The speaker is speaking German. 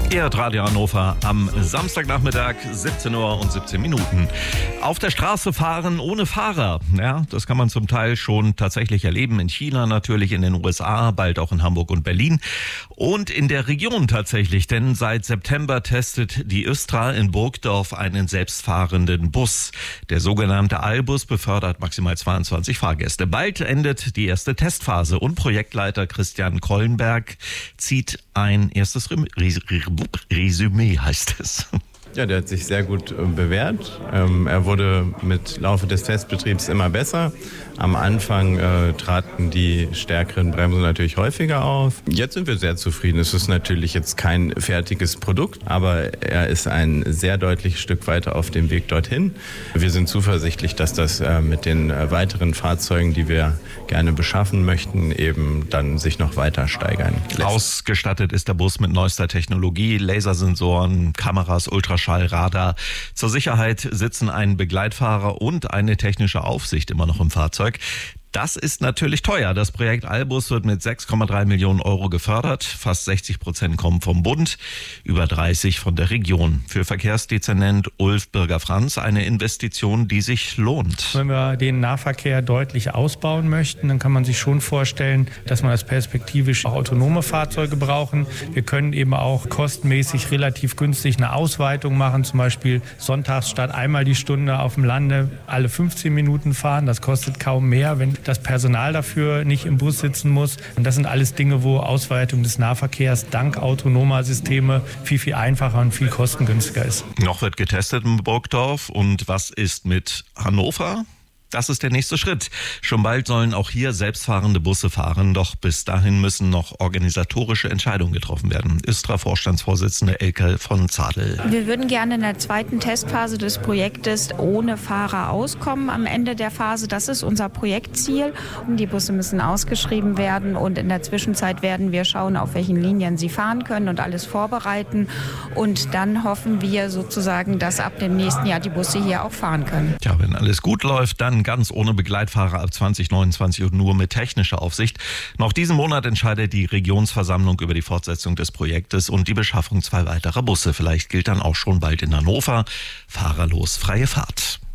Ihr hört Radio Hannover am Samstagnachmittag, 17 Uhr und 17 Minuten. Auf der Straße fahren ohne Fahrer. Ja, das kann man zum Teil schon tatsächlich erleben. In China natürlich, in den USA, bald auch in Hamburg und Berlin. Und in der Region tatsächlich, denn seit September testet die Östra in Burgdorf einen selbstfahrenden Bus. Der sogenannte Albus befördert maximal 22 Fahrgäste. Bald endet die erste Testphase und Projektleiter Christian Kollenberg zieht ein erstes Resümee, heißt es. Ja, der hat sich sehr gut bewährt. Er wurde mit Laufe des Testbetriebs immer besser. Am Anfang traten die stärkeren Bremsen natürlich häufiger auf. Jetzt sind wir sehr zufrieden. Es ist natürlich jetzt kein fertiges Produkt, aber er ist ein sehr deutliches Stück weiter auf dem Weg dorthin. Wir sind zuversichtlich, dass das mit den weiteren Fahrzeugen, die wir gerne beschaffen möchten, eben dann sich noch weiter steigern lässt. Ausgestattet ist der Bus mit neuester Technologie, Lasersensoren, Kameras, Ultraschallradar. Zur Sicherheit sitzen ein Begleitfahrer und eine technische Aufsicht immer noch im Fahrzeug. Das ist natürlich teuer. Das Projekt Albus wird mit 6,3 Millionen Euro gefördert. Fast 60% kommen vom Bund, über 30 von der Region. Für Verkehrsdezernent Ulf Birger-Franz eine Investition, die sich lohnt. Wenn wir den Nahverkehr deutlich ausbauen möchten, dann kann man sich schon vorstellen, dass man das perspektivisch auch autonome Fahrzeuge brauchen. Wir können eben auch kostenmäßig relativ günstig eine Ausweitung machen, zum Beispiel sonntags statt einmal die Stunde auf dem Lande alle 15 Minuten fahren. Das kostet kaum mehr, wenn das Personal dafür nicht im Bus sitzen muss. Und das sind alles Dinge, wo Ausweitung des Nahverkehrs dank autonomer Systeme viel einfacher und viel kostengünstiger ist. Noch wird getestet in Burgdorf. Und was ist mit Hannover? Das ist der nächste Schritt. Schon bald sollen auch hier selbstfahrende Busse fahren, doch bis dahin müssen noch organisatorische Entscheidungen getroffen werden. Östra-Vorstandsvorsitzende Elke von Zadel. Wir würden gerne in der zweiten Testphase des Projektes ohne Fahrer auskommen am Ende der Phase. Das ist unser Projektziel. Die Busse müssen ausgeschrieben werden und in der Zwischenzeit werden wir schauen, auf welchen Linien sie fahren können und alles vorbereiten. Und dann hoffen wir sozusagen, dass ab dem nächsten Jahr die Busse hier auch fahren können. Ja, wenn alles gut läuft, dann ganz ohne Begleitfahrer ab 2029 und nur mit technischer Aufsicht. Noch diesen Monat entscheidet die Regionsversammlung über die Fortsetzung des Projektes und die Beschaffung 2 weiterer Busse. Vielleicht gilt dann auch schon bald in Hannover fahrerlos freie Fahrt.